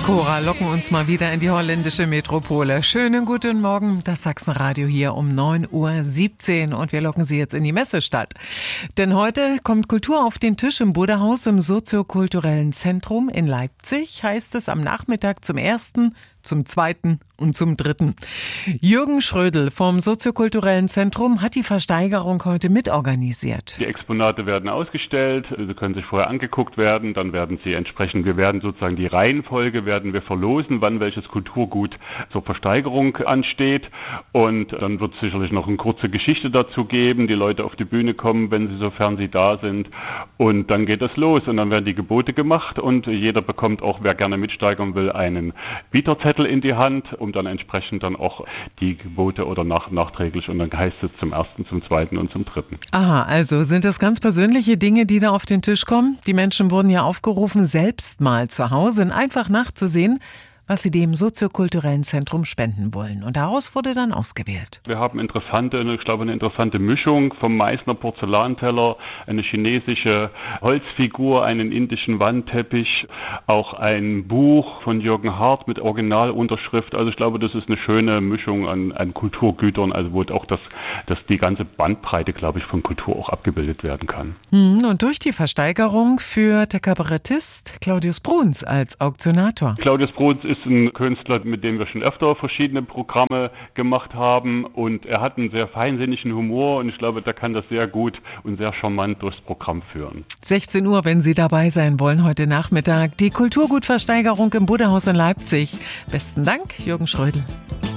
Cora locken uns mal wieder in die holländische Metropole. Schönen guten Morgen, das Sachsenradio hier um 9:17 Uhr und wir locken Sie jetzt in die Messestadt. Denn heute kommt Kultur auf den Tisch im Buddha-Haus im Soziokulturellen Zentrum in Leipzig, heißt es am Nachmittag zum 1., zum 2. und zum 3. Jürgen Schrödel vom Soziokulturellen Zentrum hat die Versteigerung heute mitorganisiert. Die Exponate werden ausgestellt, sie können sich vorher angeguckt werden, dann werden sie entsprechend, wir werden sozusagen die Reihenfolge werden wir verlosen, wann welches Kulturgut zur Versteigerung ansteht, und dann wird es sicherlich noch eine kurze Geschichte dazu geben, die Leute auf die Bühne kommen, sofern sie da sind, und dann geht es los und dann werden die Gebote gemacht und jeder bekommt auch, wer gerne mitsteigern will, einen Bieterzettel in die Hand, um dann entsprechend dann auch die Gebote oder nachträglich, und dann heißt es zum 1., zum 2. und zum 3. Aha, also sind das ganz persönliche Dinge, die da auf den Tisch kommen? Die Menschen wurden ja aufgerufen, selbst mal zu Hause einfach nachzusehen, was sie dem Soziokulturellen Zentrum spenden wollen. Und daraus wurde dann ausgewählt. Wir haben eine interessante Mischung vom Meißner Porzellanteller, eine chinesische Holzfigur, einen indischen Wandteppich, auch ein Buch von Jürgen Hart mit Originalunterschrift. Also ich glaube, das ist eine schöne Mischung an Kulturgütern, also wo auch dass die ganze Bandbreite, glaube ich, von Kultur auch abgebildet werden kann. Und durch die Versteigerung führt der Kabarettist Claudius Bruns als Auktionator. Claudius Bruns ist ein Künstler, mit dem wir schon öfter verschiedene Programme gemacht haben, und er hat einen sehr feinsinnigen Humor, und ich glaube, der kann das sehr gut und sehr charmant durchs Programm führen. 16 Uhr, wenn Sie dabei sein wollen, heute Nachmittag, die Kulturgutversteigerung im Buddha-Haus in Leipzig. Besten Dank, Jürgen Schrödel.